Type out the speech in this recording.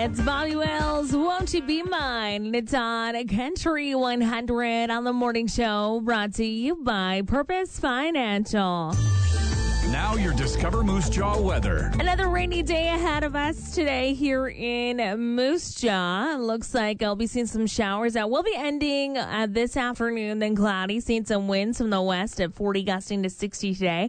It's Bobby Wells, Won't You Be Mine? It's on Country 100 on the morning show, brought to you by Purpose Financial. Now your Discover Moose Jaw weather. Another rainy day ahead of us today here in Moose Jaw. Looks like I'll be seeing some showers that will be ending this afternoon, then cloudy. Seeing some winds from the west at 40 gusting to 60 today.